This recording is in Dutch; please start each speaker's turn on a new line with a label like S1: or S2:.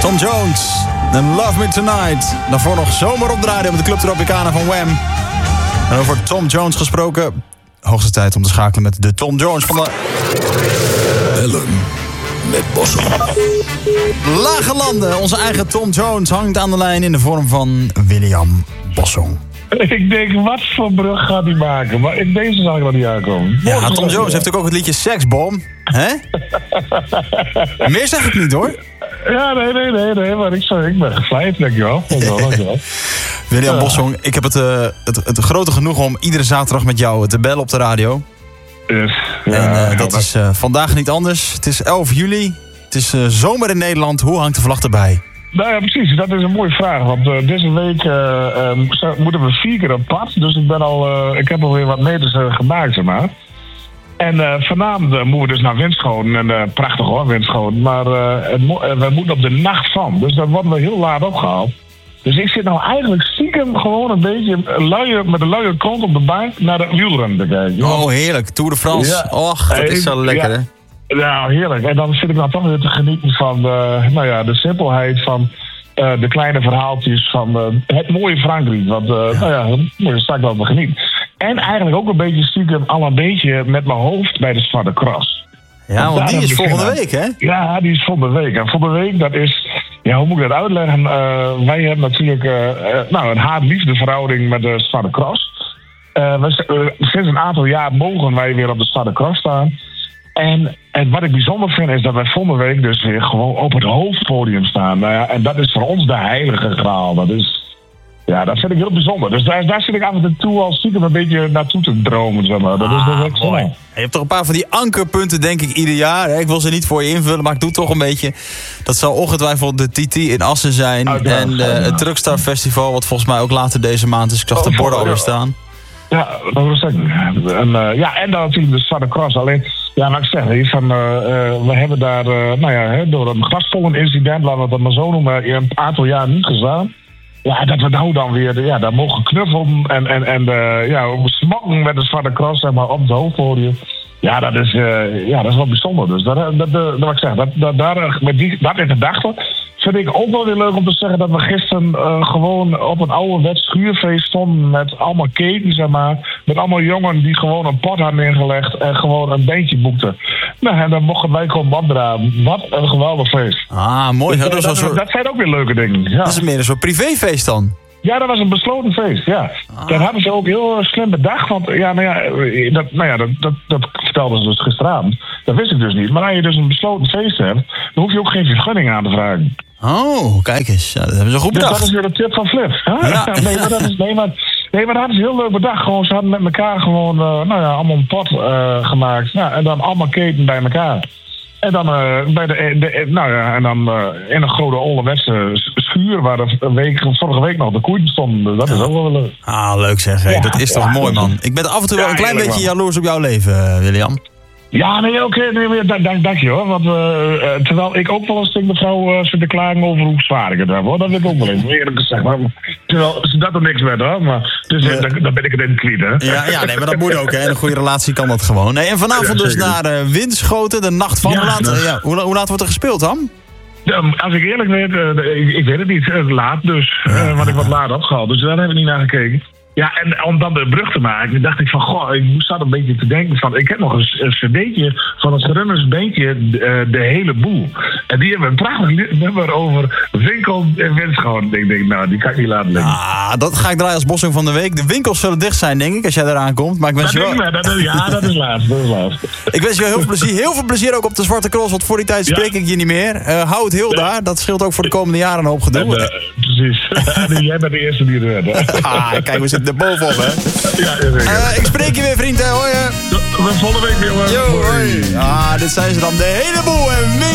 S1: Tom Jones en Love Me Tonight. Daarvoor nog Zomer op de radio met de Club Tropicana van Wham. En over Tom Jones gesproken, hoogste tijd om te schakelen met de Tom Jones van de...
S2: Bellen met Bossel.
S1: Lage Landen, onze eigen Tom Jones hangt aan de lijn in de vorm van William Bossong.
S3: Ik denk, wat voor brug gaat hij maken? Maar in deze zal ik nog niet aankomen.
S1: Ja, Tom Jones heeft ook het liedje Seksbom. Hè? Meer zeg ik niet, hoor.
S3: Ja, nee, maar ik ben gevleid, denk je wel.
S1: William Bossong, ik heb het grote genoeg om iedere zaterdag met jou te bellen op de radio.
S3: Yes.
S1: En dat is vandaag niet anders. Het is 11 juli. Het is zomer in Nederland. Hoe hangt de vlag erbij?
S3: Nou ja, precies. Dat is een mooie vraag. Want deze week moeten we 4 keer op pad. Dus ik heb alweer wat meters gemaakt, zeg maar. En vanavond moeten we dus naar Winschoten. En prachtig hoor, Winschoten. Maar we moeten op de nacht van. Dus dat worden we heel laat opgehaald. Dus ik zit nou eigenlijk stiekem gewoon een beetje met een luie kont op de bank naar de wielrennen te kijken.
S1: Oh, heerlijk. Tour de France. Ja. Och, dat is zo lekker, hè?
S3: Ja, heerlijk. En dan zit ik nou toch weer te genieten van de simpelheid van de kleine verhaaltjes van het mooie Frankrijk. Want daar sta ik wel te genieten. En eigenlijk ook een beetje stiekem al een beetje met mijn hoofd bij de Zwarte Cross.
S1: Ja, want die is volgende week, hè?
S3: Ja, die is volgende week. En volgende week, dat is... Ja, hoe moet ik dat uitleggen? Wij hebben natuurlijk een haat-liefde verhouding met de Zwarte Cross. Sinds een aantal jaar mogen wij weer op de Zwarte Cross staan. En wat ik bijzonder vind is dat wij volgende week dus weer gewoon op het hoofdpodium staan. Nou ja, en dat is voor ons de heilige graal. Dat vind ik heel bijzonder. Dus daar zit ik af en toe al stiekem een beetje naartoe te dromen. Zeg maar. Dat is echt mooi.
S1: Je hebt toch een paar van die ankerpunten, denk ik, ieder jaar. Hè? Ik wil ze niet voor je invullen, maar ik doe toch een beetje. Dat zal ongetwijfeld de TT in Assen zijn. En het Truckstar Festival, wat volgens mij ook later deze maand is. Ik zag de borden alweer staan.
S3: Ja, dat was het. En dan natuurlijk de Zwarte Cross. Alleen, ja, maar ik zeg, we hebben daar, door een graspollen-incident, laten we het maar zo noemen, een aantal jaar niet gedaan. Ja, dat we nou dan weer, daar mogen knuffelen en smokken met de Zwarte Cross, zeg maar, op het hoofdpodium. Ja, dat is wel bijzonder. Dus dat wat ik zeg, dat in gedachten vind ik ook wel weer leuk om te zeggen dat we gisteren gewoon op een ouderwets schuurfeest stonden met allemaal ketens, zeg maar. Met allemaal jongen die gewoon een pot hadden ingelegd en gewoon een beentje boekten. Nou, en dan mochten wij gewoon opdragen. Wat een geweldig feest.
S1: Ah, mooi.
S3: Dus dat zijn ook weer leuke dingen. Ja.
S1: Dat is meer een soort privéfeest dan.
S3: Ja, dat was een besloten feest, ja. Dat hebben ze ook heel slim bedacht. Want dat vertelden ze dus gisteravond. Dat wist ik dus niet. Maar als je dus een besloten feest hebt, dan hoef je ook geen vergunning aan te vragen.
S1: Oh, kijk eens. Ja, dat hebben ze goed bedacht.
S3: Dus dat is weer de tip van Flip. Ja. Nee, maar dat hadden ze heel leuk bedacht. Gewoon, ze hadden met elkaar gewoon allemaal een pot gemaakt. Nou, en dan allemaal keten bij elkaar. En dan in een grote ouderwetse schuur waar vorige week nog de koeien stonden. Dat is ook wel leuk.
S1: Ah, leuk zeg. Hey. Dat is toch mooi, man. Ik ben af en toe wel een klein beetje jaloers op jouw leven, William.
S3: Ja, nee, oké. Dank je hoor. Want terwijl ik ook wel eens tegen de vrouw zit te klagen over hoe zwaar ik het heb, hoor. Dat wil ik ook wel eens eerlijk gezegd. Maar terwijl ze dat er niks met, hoor. Maar dus dan ben ik het in kwijt, hè.
S1: Ja, nee, maar dat moet ook, hè. In een goede relatie kan dat gewoon. Nee, en vanavond dus naar Winschoten, de nacht van. Hoe laat wordt er gespeeld, dan?
S3: Als ik eerlijk weet, ik weet het niet. Laat dus. Want ik word laat opgehaald. Dus daar heb ik niet naar gekeken. Ja, en om dan de brug te maken, dacht ik van, ik moest daar een beetje te denken van, ik heb nog een cd'tje van het Runnersbeentje, de hele boel. En die hebben een prachtig nummer over winkel en Winschoten. Ik denk, nou, die kan ik niet laten liggen.
S1: Ah, dat ga ik draaien als Bossong van de week. De winkels zullen dicht zijn, denk ik, als jij eraan komt. Maar ik wens je wel...
S3: dat is laatst.
S1: Ik wens je heel veel plezier ook op de Zwarte Cross, want voor die tijd spreek ik je niet meer. Hou het heel daar, dat scheelt ook voor de komende jaren een hoop gedoe.
S3: Precies. Jij bent de eerste die er bent.
S1: Kijk, we zitten er bovenop, hè.
S3: Ja,
S1: ik spreek je weer, vriend, hè. Hoi, hè.
S3: We volgende week weer, hoor.
S1: Yo, hoi. Dit zijn ze dan, de hele boel.